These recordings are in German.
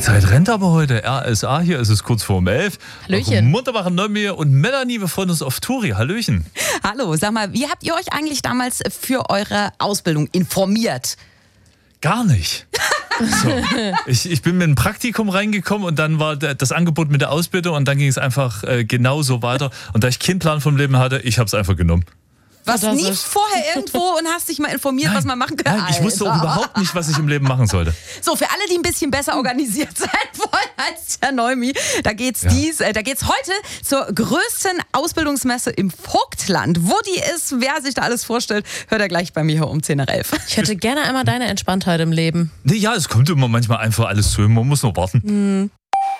Zeit rennt aber heute. RSA, hier ist es kurz vor 11. Hallöchen. Munterbach, Neumier und Melanie, wir freuen uns auf Turi. Hallöchen. Hallo, sag mal, wie habt ihr euch eigentlich damals für eure Ausbildung informiert? Gar nicht. So. Ich bin mit einem Praktikum reingekommen und dann war das Angebot mit der Ausbildung und dann ging es einfach genau so weiter. Und da ich keinen Plan vom Leben hatte, ich habe es einfach genommen. Warst du nie vorher irgendwo und hast dich mal informiert, was man machen kann? Nein, ich wusste auch überhaupt nicht, was ich im Leben machen sollte. So, für alle, die ein bisschen besser organisiert sein wollen als der Neumi, da geht's heute zur größten Ausbildungsmesse im Vogtland. Wo die ist, wer sich da alles vorstellt, hört er gleich bei mir hier um 10 nach 11. Ich hätte gerne einmal deine Entspanntheit im Leben. Nee, ja, es kommt immer manchmal einfach alles zu ihm, man muss nur warten.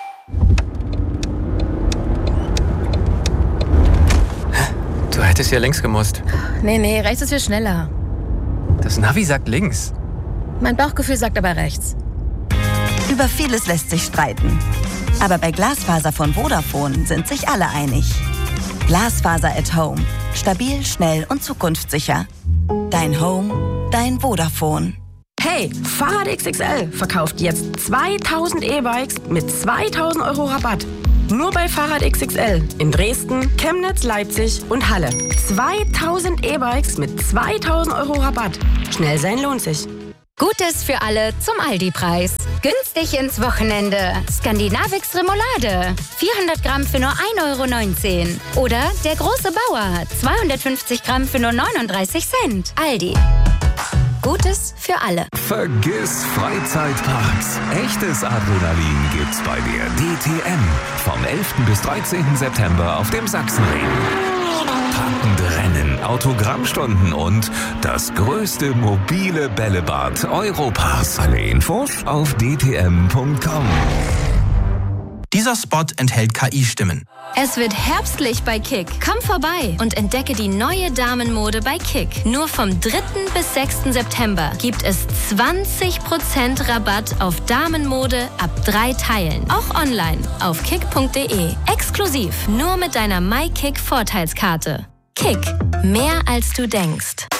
Du hättest ja links gemusst. Nee, rechts ist viel schneller. Das Navi sagt links. Mein Bauchgefühl sagt aber rechts. Über vieles lässt sich streiten. Aber bei Glasfaser von Vodafone sind sich alle einig. Glasfaser at Home. Stabil, schnell und zukunftssicher. Dein Home, dein Vodafone. Hey, Fahrrad XXL verkauft jetzt 2000 E-Bikes mit 2000 € Rabatt. Nur bei Fahrrad XXL in Dresden, Chemnitz, Leipzig und Halle. 2000 E-Bikes mit 2000 € Rabatt. Schnell sein lohnt sich. Gutes für alle zum Aldi-Preis. Günstig ins Wochenende. Skandinavix Remoulade. 400 Gramm für nur 1,19 €. Oder der große Bauer. 250 Gramm für nur 39 Cent. Aldi. Gutes für alle. Vergiss Freizeitparks. Echtes Adrenalin gibt's bei der DTM. Vom 11. bis 13. September auf dem Sachsenring. Packende Rennen, Autogrammstunden und das größte mobile Bällebad Europas. Alle Infos auf dtm.com. Dieser Spot enthält KI-Stimmen. Es wird herbstlich bei Kick. Komm vorbei und entdecke die neue Damenmode bei Kick. Nur vom 3. bis 6. September gibt es 20% Rabatt auf Damenmode ab 3 Teilen. Auch online auf kick.de. Exklusiv nur mit deiner MyKick-Vorteilskarte. Kick. Mehr als du denkst.